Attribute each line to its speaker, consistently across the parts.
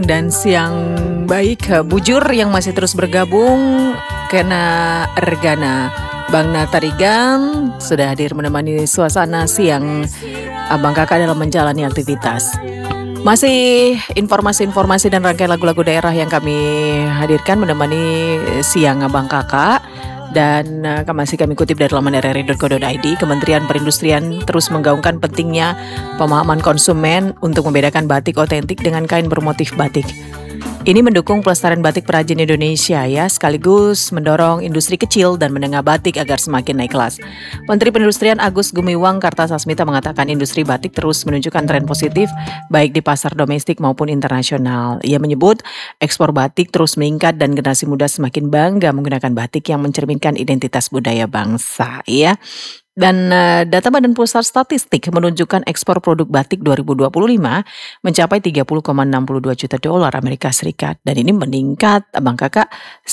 Speaker 1: Dan siang baik, bujur yang masih terus bergabung kena Regana. Bang Natarigan sudah hadir menemani suasana siang Abang Kakak dalam menjalani aktivitas. Masih informasi-informasi dan rangkaian lagu-lagu daerah yang kami hadirkan menemani siang Abang Kakak. Dan masih kami kutip dari laman rri.co.id, Kementerian Perindustrian terus menggaungkan pentingnya pemahaman konsumen untuk membedakan batik otentik dengan kain bermotif batik. Ini mendukung pelestarian batik perajin Indonesia ya, sekaligus mendorong industri kecil dan menengah batik agar semakin naik kelas. Menteri Perindustrian Agus Gumiwang Kartasasmita mengatakan industri batik terus menunjukkan tren positif baik di pasar domestik maupun internasional. Ia menyebut ekspor batik terus meningkat dan generasi muda semakin bangga menggunakan batik yang mencerminkan identitas budaya bangsa ya. Dan data Badan Pusat Statistik menunjukkan ekspor produk batik 2025 mencapai 30,62 juta dolar Amerika Serikat. Dan ini meningkat, Abang Kakak,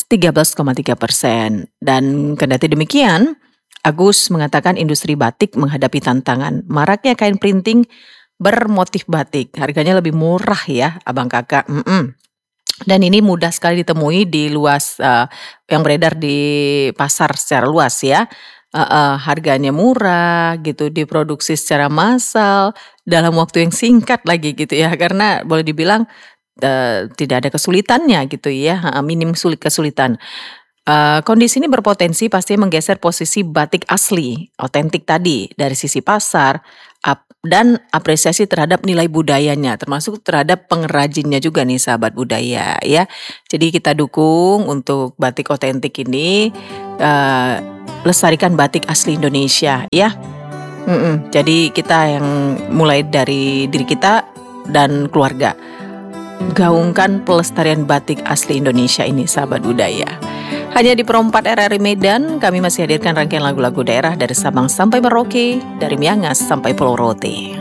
Speaker 1: 13,3%. Dan kendati demikian, Agus mengatakan industri batik menghadapi tantangan maraknya kain printing bermotif batik. Harganya lebih murah ya, Abang Kakak. Dan ini mudah sekali ditemui di luas yang beredar di pasar secara luas ya. Harganya murah gitu, diproduksi secara massal dalam waktu yang singkat lagi gitu ya, karena boleh dibilang tidak ada kesulitannya gitu ya, minim kesulitan. Kondisi ini berpotensi pasti menggeser posisi batik asli, otentik tadi dari sisi pasar dan apresiasi terhadap nilai budayanya, termasuk terhadap pengrajinnya juga nih sahabat budaya ya. Jadi kita dukung untuk batik otentik ini, lestarikan batik asli Indonesia ya. Jadi kita yang mulai dari diri kita dan keluarga gaungkan pelestarian batik asli Indonesia ini sahabat budaya. Hanya di Pro 4 RRI Medan kami masih hadirkan rangkaian lagu-lagu daerah dari Sabang sampai Merauke, dari Miangas sampai Pulau Rote.